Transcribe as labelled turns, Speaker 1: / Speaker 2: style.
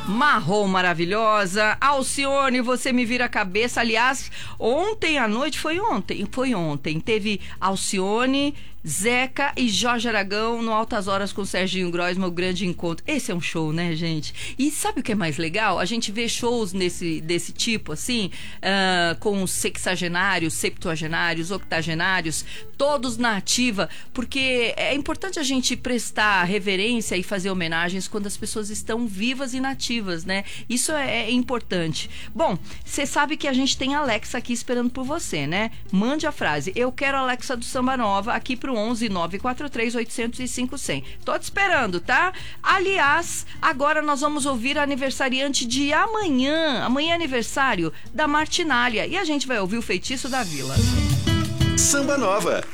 Speaker 1: Marrom maravilhosa. Alcione, você me vira a cabeça. Aliás, ontem à noite, foi ontem, teve Alcione, Zeca e Jorge Aragão no Altas Horas com Serginho Groisman, o grande encontro. Esse é um show, né, gente? E sabe o que é mais legal? A gente vê shows desse tipo, assim, com sexagenários, septuagenários, octogenários, todos na ativa, porque é importante a gente prestar reverência e fazer homenagens quando as pessoas estão vivas e nativas, né? Isso é importante. Bom, você sabe que a gente tem a Alexa aqui esperando por você, né? Mande a frase: eu quero a Alexa do Samba Nova aqui pro 11 943 805 100. Tô te esperando, tá? Aliás, agora nós vamos ouvir a aniversariante de amanhã. Amanhã é aniversário da Martinália e a gente vai ouvir o Feitiço da Vila.
Speaker 2: Samba Nova.